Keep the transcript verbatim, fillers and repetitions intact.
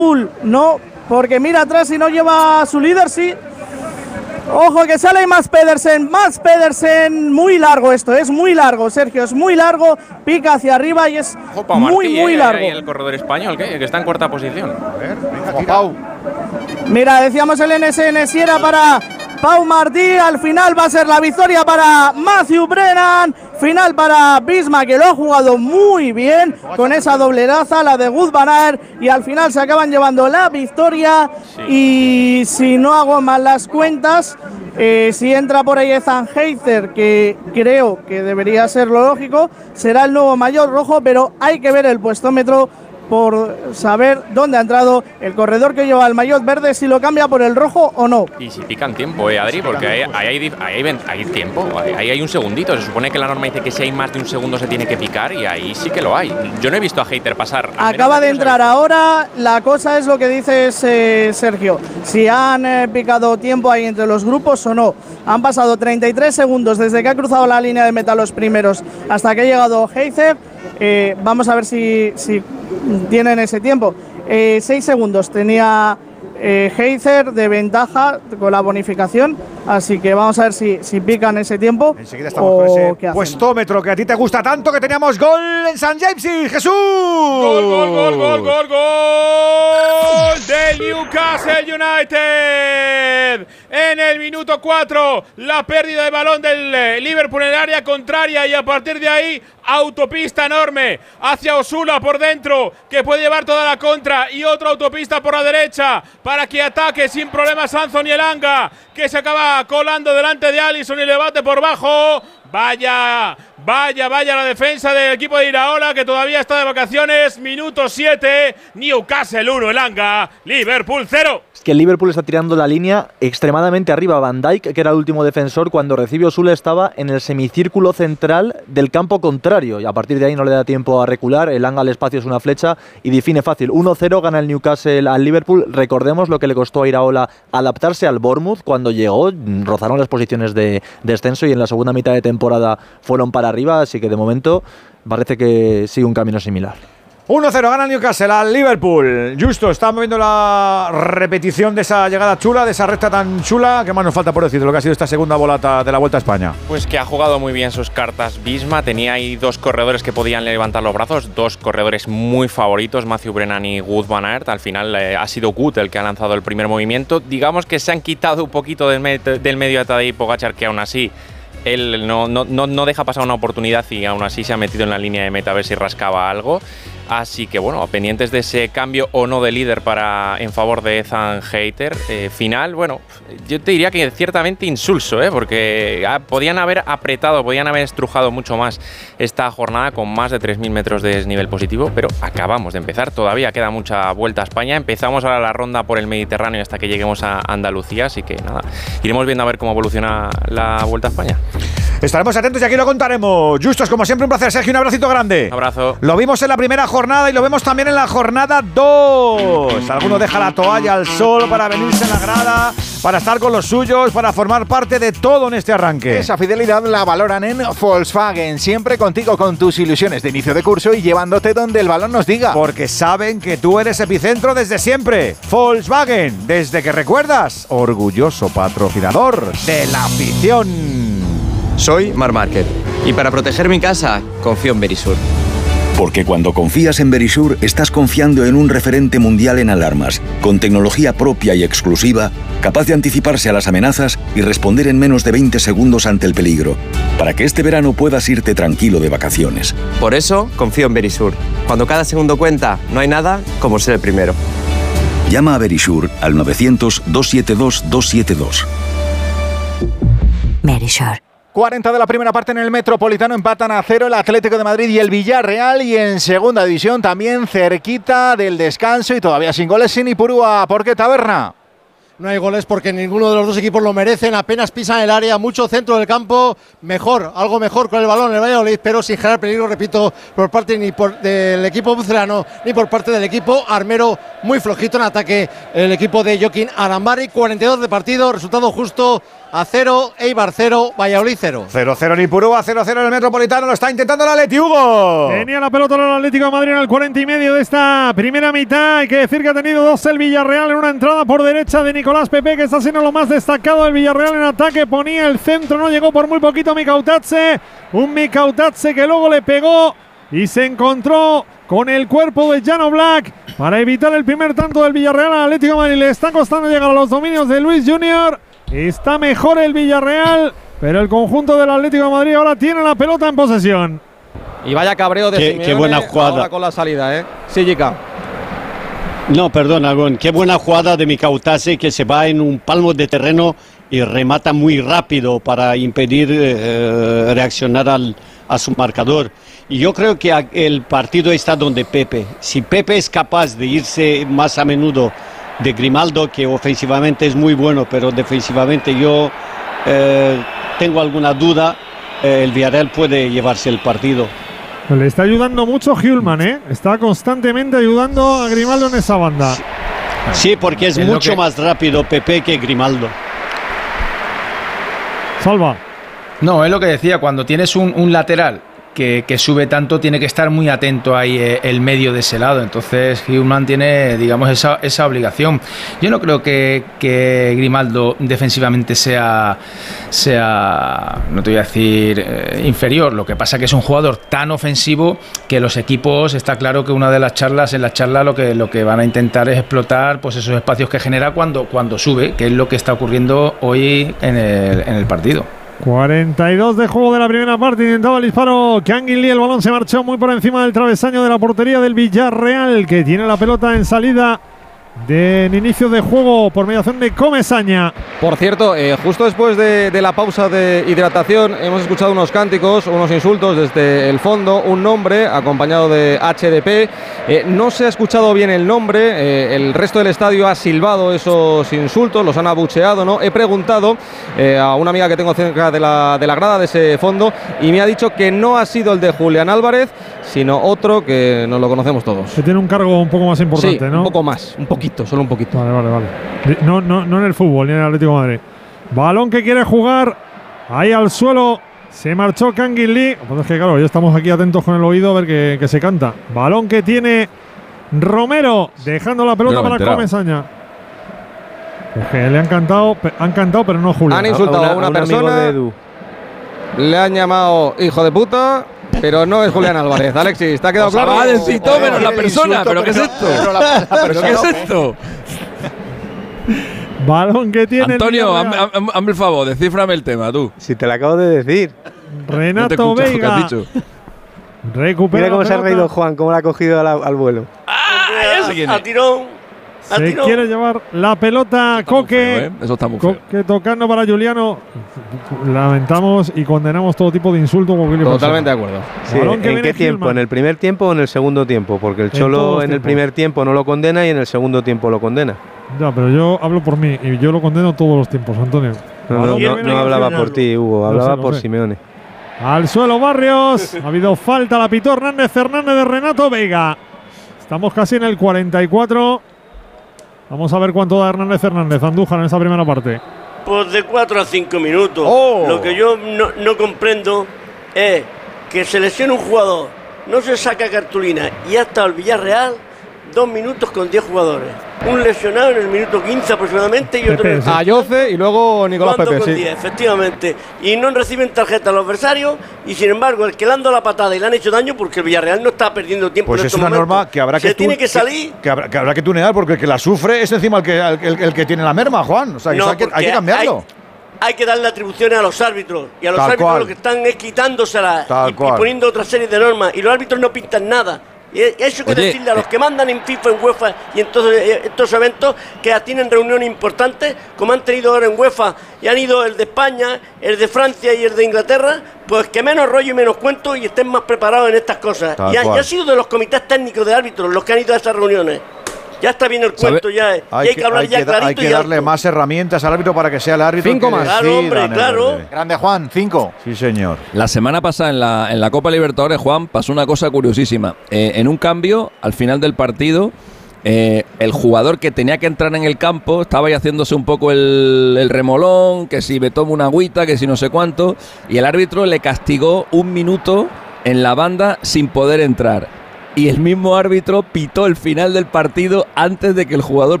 No, porque mira atrás y no lleva a su líder, sí. Ojo que sale Mads Pedersen, Mads Pedersen, muy largo esto, es muy largo, Sergio, es muy largo, pica hacia arriba y es Opa, muy, Martí, muy eh, largo. ahí el corredor español, ¿qué? Que está en cuarta posición. A ver, venga, tira. Pau. Mira, decíamos el N S N si era para Pau Martí, al final va a ser la victoria para Matthew Brennan, final para Visma, que lo ha jugado muy bien con esa doble raza, la de Wout van Aert, y al final se acaban llevando la victoria. Sí. Y si no hago mal las cuentas, eh, si entra por ahí Ethan Heizer, que creo que debería ser lo lógico, será el nuevo maillot rojo, pero hay que ver el puestómetro por saber dónde ha entrado el corredor que lleva el maillot verde, si lo cambia por el rojo o no. Y si pican tiempo, eh, Adri, porque ahí hay, hay, hay, hay, hay tiempo, ahí hay un segundito. Se supone que la norma dice que si hay más de un segundo se tiene que picar, y ahí sí que lo hay. Yo no he visto a Heizer pasar. Acaba de entrar ahora, la cosa es lo que dices, eh, Sergio, si han eh, picado tiempo ahí entre los grupos o no. Han pasado treinta y tres segundos desde que ha cruzado la línea de meta los primeros hasta que ha llegado Heizer. Eh, vamos a ver si, si tienen ese tiempo. Eh, seis segundos tenía eh, Heizer de ventaja con la bonificación, así que vamos a ver si, si pican ese tiempo. Enseguida estamos con ese puestómetro que a ti te gusta tanto, que teníamos gol en San James y Jesús. Gol, gol, gol, gol, gol, gol del Newcastle United. En el minuto cuatro, la pérdida de balón del Liverpool en el área contraria, y a partir de ahí, autopista enorme hacia Osula por dentro, que puede llevar toda la contra, y otra autopista por la derecha para que ataque sin problemas Anthony Elanga, que se acaba colando delante de Alisson y le bate por bajo. Vaya, vaya, vaya la defensa del equipo de Iraola, que todavía está de vacaciones. Minuto siete, Newcastle uno, Elanga, Liverpool cero. Es que el Liverpool está tirando la línea extremadamente arriba. Van Dijk, que era el último defensor, cuando recibió Osula estaba en el semicírculo central del campo contrario, y a partir de ahí no le da tiempo a recular. Elanga al espacio es una flecha y define fácil. uno cero gana el Newcastle al Liverpool. Recordemos lo que le costó a Iraola adaptarse al Bournemouth cuando llegó. Rozaron las posiciones de descenso y en la segunda mitad de temporada fueron para arriba, así que de momento parece que sigue un camino similar. uno cero gana el Newcastle al Liverpool. Justo, estamos viendo la repetición de esa llegada chula, de esa recta tan chula. ¿Qué más nos falta por decir de lo que ha sido esta segunda volata de la Vuelta a España? Pues que ha jugado muy bien sus cartas Visma. Tenía ahí dos corredores que podían levantar los brazos, dos corredores muy favoritos, Matthew Brennan y Wout van Aert. Al final eh, ha sido Wout el que ha lanzado el primer movimiento. Digamos que se han quitado un poquito del, me del medio a Tadej Pogačar, que aún así él no, no, no, no deja pasar una oportunidad, y aún así se ha metido en la línea de meta a ver si rascaba algo. Así que bueno, pendientes de ese cambio o no de líder para en favor de Ethan Heizer. Eh, final, bueno, yo te diría que ciertamente insulso, ¿eh? Porque ah, podían haber apretado, podían haber estrujado mucho más esta jornada con más de tres mil metros de desnivel positivo, pero acabamos de empezar, todavía queda mucha Vuelta a España. Empezamos ahora la ronda por el Mediterráneo hasta que lleguemos a Andalucía, así que nada, iremos viendo a ver cómo evoluciona la Vuelta a España. Estaremos atentos y aquí lo contaremos. Justos, como siempre, un placer. Sergio, un abracito grande. Un abrazo. Lo vimos en la primera jornada y lo vemos también en la jornada dos. Alguno deja la toalla al sol para venirse en la grada, para estar con los suyos, para formar parte de todo en este arranque. Esa fidelidad la valoran en Volkswagen, siempre contigo con tus ilusiones de inicio de curso y llevándote donde el balón nos diga. Porque saben que tú eres epicentro desde siempre. Volkswagen, desde que recuerdas, orgulloso patrocinador de la afición. Soy Marc Márquez y para proteger mi casa confío en Verisur. Porque cuando confías en Verisur estás confiando en un referente mundial en alarmas, con tecnología propia y exclusiva, capaz de anticiparse a las amenazas y responder en menos de veinte segundos ante el peligro, para que este verano puedas irte tranquilo de vacaciones. Por eso confío en Verisur. Cuando cada segundo cuenta, no hay nada como ser el primero. Llama a Verisur al novecientos, doscientos setenta y dos, doscientos setenta y dos. Verisur. cuarenta de la primera parte en el Metropolitano, empatan a cero el Atlético de Madrid y el Villarreal, y en segunda división también cerquita del descanso y todavía sin goles sin Ipurúa. ¿Por qué, Taberna? No hay goles porque ninguno de los dos equipos lo merecen, apenas pisan el área, mucho centro del campo, mejor, algo mejor con el balón el Valladolid, pero sin generar peligro, repito, por parte ni por del equipo bucerano ni por parte del equipo armero, muy flojito en ataque el equipo de Joaquín Arambari. Cuarenta y dos de partido, resultado justo a cero, Eibar cero, Valladolid cero. cero cero en Ipurúa, cero cero en el Metropolitano. Lo está intentando el Atleti, Hugo. Tenía la pelota el Atlético de Madrid en el cuarenta y medio de esta primera mitad. Hay que decir que ha tenido dos el Villarreal en una entrada por derecha de Nicolás Pepe, que está siendo lo más destacado del Villarreal en ataque. Ponía el centro, no llegó por muy poquito Mikautadze. Un Mikautadze que luego le pegó y se encontró con el cuerpo de Jan Oblak para evitar el primer tanto del Villarreal. Al Atlético de Madrid le está costando llegar a los dominios de Luis Junior. Está mejor el Villarreal, pero el conjunto del Atlético de Madrid ahora tiene la pelota en posesión. Y vaya cabreo de qué, Simeone qué buena jugada ahora con la salida, ¿eh? Sí, Jica. No, perdón, Agón. Qué buena jugada de Mikautadze, que se va en un palmo de terreno y remata muy rápido para impedir eh, reaccionar al, a su marcador. Y yo creo que el partido está donde Pepe. Si Pepe es capaz de irse más a menudo de Grimaldo, que ofensivamente es muy bueno, pero defensivamente yo eh, tengo alguna duda, eh, el Villarreal puede llevarse el partido. Le está ayudando mucho Hjulman, ¿eh? Está constantemente ayudando a Grimaldo en esa banda. Sí, sí, porque es, es mucho que... más rápido Pepe que Grimaldo. Salva. No, es lo que decía, cuando tienes un, un lateral Que, que sube tanto, tiene que estar muy atento ahí eh, el medio de ese lado. Entonces Hjulman tiene, digamos, esa, esa obligación. Yo no creo que, que Grimaldo defensivamente sea, sea, no te voy a decir eh, inferior. Lo que pasa que es un jugador tan ofensivo que los equipos, está claro que una de las charlas, en la charla lo que, lo que van a intentar es explotar pues esos espacios que genera cuando, cuando sube, que es lo que está ocurriendo hoy en el, en el partido. cuarenta y dos de juego de la primera parte. Intentaba el disparo Kangin Lee. El balón se marchó muy por encima del travesaño de la portería del Villarreal, que tiene la pelota en salida de inicio de juego por mediación de Comesaña. Por cierto, eh, justo después de, de la pausa de hidratación hemos escuchado unos cánticos, unos insultos desde el fondo, un nombre acompañado de H D P. Eh, no se ha escuchado bien el nombre, eh, el resto del estadio ha silbado esos insultos, los han abucheado, ¿no? He preguntado eh, a una amiga que tengo cerca de la, de la grada de ese fondo y me ha dicho que no ha sido el de Julián Álvarez, sino otro que nos lo conocemos todos. Que tiene un cargo un poco más importante, sí, ¿no? un poco más, un poquito, solo un poquito. Vale, vale, vale. No, no, no en el fútbol, ni en el Atlético de Madrid. Balón que quiere jugar ahí al suelo. Se marchó Kangin Lee. Pues es que claro, ya estamos aquí atentos con el oído a ver que, que se canta. Balón que tiene Romero, dejando la pelota no para Comesaña. Pues que le han cantado, han cantado, pero no Julián. Han insultado a, una, a una a persona, le han llamado hijo de puta, pero no es Julián Álvarez. Alexis, ¿te ha quedado pues claro? Ha decito menos la persona, pero ¿qué es esto? Pero, la, la ¿Pero qué es esto? Balón que tiene Antonio, hazme ham, el favor, descíframe el tema, tú. Si te lo acabo de decir. Renato no te Veiga. Lo que has dicho. Recupera. Mira cómo se ha reído Juan, cómo la ha cogido al, al vuelo. ¡Ah! A, a tirón. A se tirón. quiere llevar la pelota Eso Coque. Feo, ¿eh? Eso está muy feo. Coque tocando para Juliano. Lamentamos y condenamos todo tipo de insultos. Totalmente de acuerdo. Sí, ¿en qué tiempo? Gilman. ¿En el primer tiempo o en el segundo tiempo? Porque el Cholo en, en el primer tiempo no lo condena y en el segundo tiempo lo condena. Ya, pero yo hablo por mí y yo lo condeno todos los tiempos, Antonio. No, no, no, no hablaba por ti, Hugo, hablaba sé, por sé. Simeone. Al suelo Barrios, ha habido falta, la pitó Hernández Hernández de Renato Veiga. Estamos casi en el cuarenta y cuatro. Vamos a ver cuánto da Hernández Hernández, Andújar en esa primera parte. Pues de cuatro a cinco minutos. Oh. Lo que yo no, no comprendo es que se lesiona un jugador, no se saca cartulina y hasta el Villarreal dos minutos con diez jugadores. Un lesionado en el minuto quince aproximadamente y otro en el Ayoce y luego Nicolás Pepe, con sí. diez, efectivamente. Y no reciben tarjeta los adversarios y sin embargo el que le han dado la patada y le han hecho daño porque el Villarreal no está perdiendo tiempo. Pues en es una momentos. norma que habrá que se tiene que que, salir. Que, habrá, que habrá que tunear porque el que la sufre es encima el que, el, el, el que tiene la merma, Juan. O sea, que no, hay, que, hay que cambiarlo. Hay, hay que darle atribuciones a los árbitros y a los Tal árbitros cual. lo que están es quitándoselas y, y cual. poniendo otra serie de normas y los árbitros no pintan nada. Y eso hay que Oye, decirle a los que mandan en FIFA, en UEFA y en todos estos eventos que tienen reuniones importantes, como han tenido ahora en UEFA y han ido el de España, el de Francia y el de Inglaterra, pues que menos rollo y menos cuento y estén más preparados en estas cosas. Y ha, y ha sido de los comités técnicos de árbitros los que han ido a estas reuniones. Ya está bien el cuento, ya. Hay, y hay que, que hablar hay ya que, clarito hay que y darle alto. más herramientas al árbitro para que sea el árbitro. Cinco que más. Claro, hombre, claro. Grande Juan, cinco. Sí, señor. La semana pasada en la, en la Copa Libertadores, Juan, pasó una cosa curiosísima. Eh, en un cambio, al final del partido, Eh, el jugador que tenía que entrar en el campo estaba ahí haciéndose un poco el, el remolón, que si me tomo una agüita, que si no sé cuánto, y el árbitro le castigó un minuto en la banda sin poder entrar. Y el mismo árbitro pitó el final del partido antes de que el jugador